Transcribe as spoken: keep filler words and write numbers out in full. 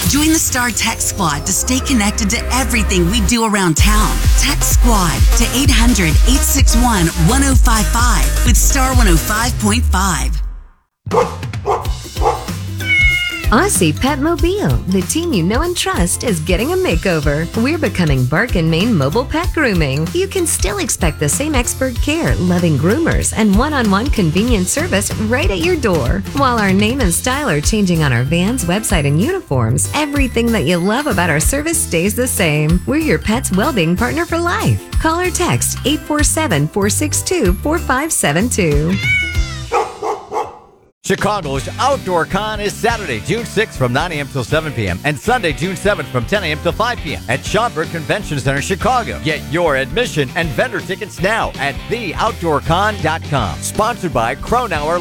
Join the Star Tech Squad to stay connected to everything we do around town. Text Squad to eight hundred, eight six one, one oh five five with Star one oh five point five. Aussie Pet Mobile, the team you know and trust, is getting a makeover. We're becoming Bark and Main Mobile Pet Grooming. You can still expect the same expert care, loving groomers, and one-on-one convenient service right at your door. While our name and style are changing on our vans, website, and uniforms, everything that you love about our service stays the same. We're your pet's well-being partner for life. Call or text eight four seven, four six two, four five seven two. Chicago's Outdoor Con is Saturday, June sixth from nine a.m. till seven p.m. and Sunday, June seventh from ten a.m. till five p.m. at Schaumburg Convention Center, Chicago. Get your admission and vendor tickets now at the outdoor con dot com. Sponsored by Cronauer